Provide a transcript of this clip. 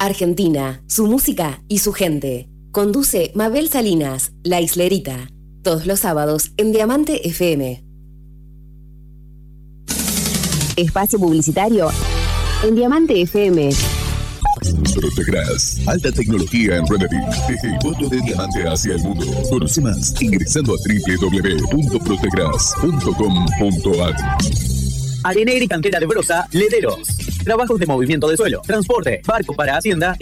Argentina, su música y su gente. Conduce Mabel Salinas, La Islerita. Todos los sábados en Diamante FM. Espacio publicitario en Diamante FM. Protecras, alta tecnología en Remedy. Desde el voto de diamante hacia el mundo. Conoce más ingresando a www.protecras.com.ar. Arenera y cantera de Brosa, Lederos. Trabajos de movimiento de suelo, transporte, barco para hacienda